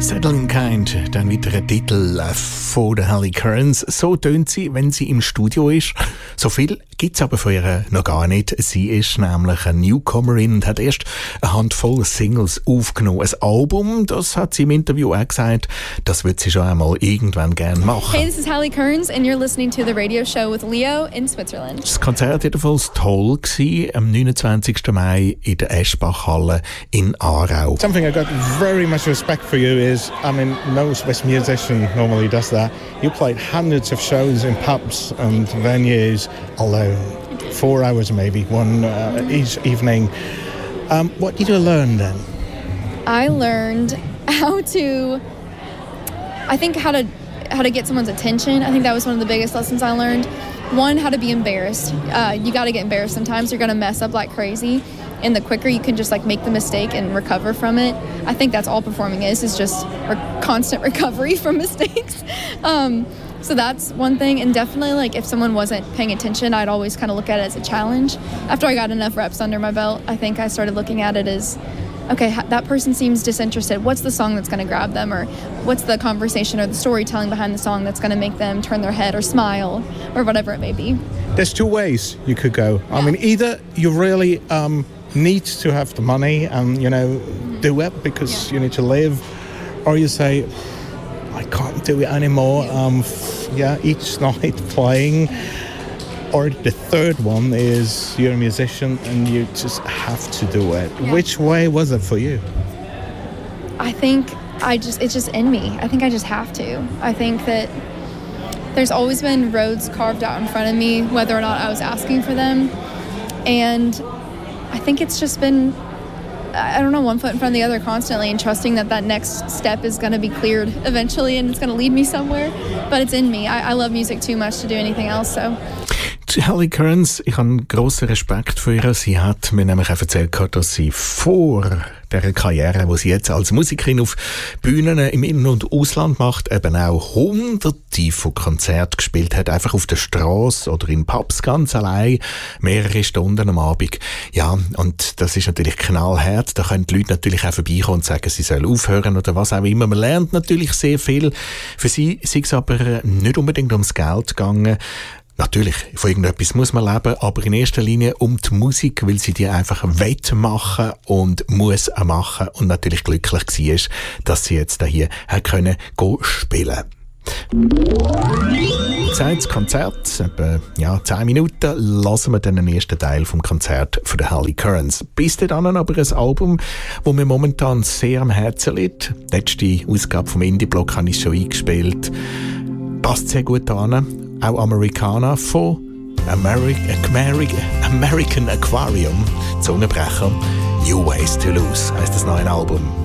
Settling Kind, dann wieder ein Titel von der Hallie Kearns. So tönt sie, wenn sie im Studio ist. So viel gibt's aber von ihr noch gar nicht. Sie ist nämlich eine Newcomerin und hat erst eine Handvoll Singles aufgenommen. Ein Album, das hat sie im Interview auch gesagt, das wird sie schon einmal irgendwann gerne machen. Hey, this is Hallie Kearns and you're listening to the radio show with Leo in Switzerland. Das Konzert jedenfalls toll gewesen, am 29. Mai in der Eschbach-Halle in Aarau. Something I got very much respect for you is, I mean, no Swiss musician normally does that. You played hundreds of shows in pubs and venues alone. 4 hours maybe, one each evening. What did you learn then? I learned how to get someone's attention. I think that was one of the biggest lessons I learned. One, how to be embarrassed. You got to get embarrassed sometimes. You're going to mess up like crazy. And the quicker you can just like make the mistake and recover from it, I think that's all performing is just constant recovery from mistakes. So that's one thing. And definitely like if someone wasn't paying attention, I'd always kind of look at it as a challenge. After I got enough reps under my belt, I think I started looking at it as, okay, that person seems disinterested. What's the song that's going to grab them? Or what's the conversation or the storytelling behind the song that's going to make them turn their head or smile or whatever it may be? There's two ways you could go. I mean, either you really need to have the money and, you know, do it because you need to live, or you say, I can't do it anymore. Each night playing. Or the third one is you're a musician and you just have to do it. Yeah. Which way was it for you? I think it's just in me. I think I just have to. I think that there's always been roads carved out in front of me, whether or not I was asking for them. And I think it's just been, I don't know, one foot in front of the other constantly and trusting that next step is going to be cleared eventually and it's going to lead me somewhere. But it's in me. I love music too much to do anything else, so... Hallie Kearns, ich habe grossen Respekt für ihr. Sie hat mir nämlich auch erzählt, dass sie vor dieser Karriere, die sie jetzt als Musikerin auf Bühnen im In- und Ausland macht, eben auch hunderte von Konzerten gespielt hat, einfach auf der Straße oder in Pubs ganz allein, mehrere Stunden am Abend. Ja, und das ist natürlich knallhart. Da können die Leute natürlich auch vorbeikommen und sagen, sie sollen aufhören oder was auch immer. Man lernt natürlich sehr viel. Für sie sei es aber nicht unbedingt ums Geld gegangen. Natürlich, von irgendetwas muss man leben, aber in erster Linie um die Musik, weil sie die einfach wettmachen und muss auch machen und natürlich glücklich war, dass sie jetzt hier können spielen. Das Konzert, etwa 10 Minuten, lassen wir dann den ersten Teil vom Konzert von der Hallie Kearns. Bis dahin aber ein Album, das mir momentan sehr am Herzen liegt. Die letzte Ausgabe vom Indie-Blog habe ich schon eingespielt. Passt sehr gut an. Auch Americana von American Aquarium, Zungenbrecher. New Ways to Lose heisst das neue Album.